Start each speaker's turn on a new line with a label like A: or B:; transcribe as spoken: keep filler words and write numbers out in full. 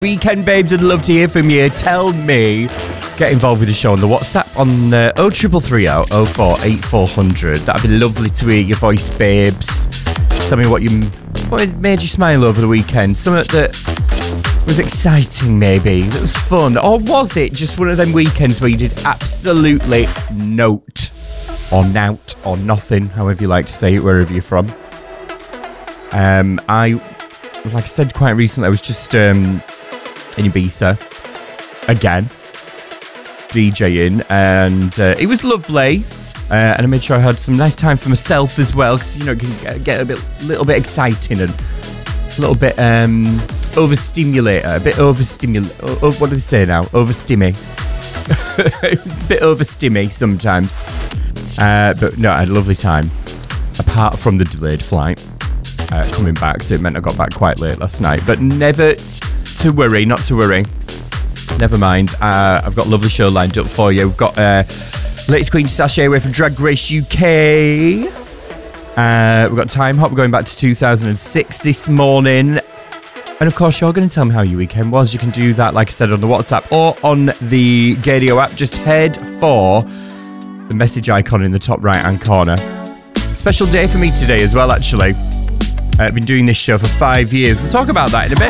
A: Weekend babes, I'd love to hear from you. Tell me. Get involved with the show on the WhatsApp on uh, oh three three three oh oh four eight four hundred. That'd be lovely to hear your voice, babes. Tell me what you what made you smile over the weekend. Something that was exciting, maybe. That was fun. Or was it just one of them weekends where you did absolutely note or nout or nothing, however you like to say it, wherever you're from. Um, I, like I said quite recently, I was just um, in Ibiza again, DJing, and uh, it was lovely. Uh, and I made sure I had some nice time for myself as well, because, you know, it can get a bit, little bit exciting and a little bit um, overstimulator, a bit overstimulate. Oh, what do they say now? Overstimmy. A bit overstimmy sometimes. Uh, but no, I had a lovely time, apart from the delayed flight uh, coming back, so it meant I got back quite late last night. But never to worry, not to worry. Never mind. Uh, I've got a lovely show lined up for you. We've got uh, latest Queen Sashay away from Drag Race U K. Uh, we've got Time Hop. We're going back to two thousand six this morning. And of course, you're going to tell me how your weekend was. You can do that, like I said, on the WhatsApp or on the Gadio app. Just head for the message icon in the top right-hand corner. Special day for me today as well, actually. Uh, I've been doing this show for five years. We'll talk about that in a bit.